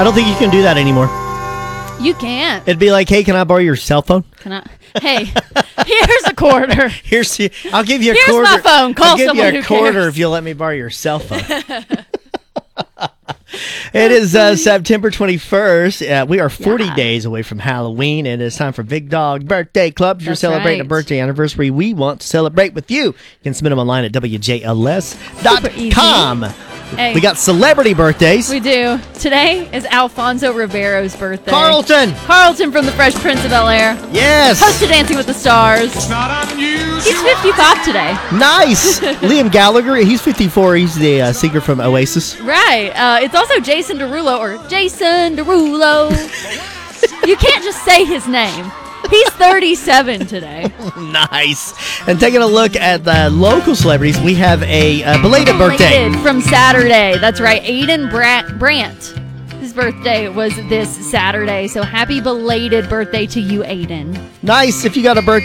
I don't think you can do that anymore. You can't. It'd be like, hey, can I borrow your cell phone? Can I? Hey, here's a quarter. I'll give you a Here's quarter. my phone. Call I'll give someone you a who quarter cares. if you'll let me borrow your cell phone. It is September 21st. We are 40 days away from Halloween, and it's time for Big Dog Birthday Clubs. You're That's celebrating a right. birthday anniversary. We want to celebrate with you. You can submit them online at WJLS.com. Hey, We got celebrity birthdays. we do. Today is Alfonso Riveiro's birthday. Carlton. Carlton from The Fresh Prince of Bel-Air. Yes. Host of Dancing with the Stars. He's 55 today. Nice. Liam Gallagher, he's 54. He's the singer from Oasis. Right. It's also Jason Derulo, or Jason Derulo. You can't just say his name. He's 37 today. Nice. And taking a look at the local celebrities, we have a belated birthday. Belated from Saturday. That's right. Aiden Brandt. His birthday was this Saturday. So happy belated birthday to you, Aiden. Nice. If you got a birthday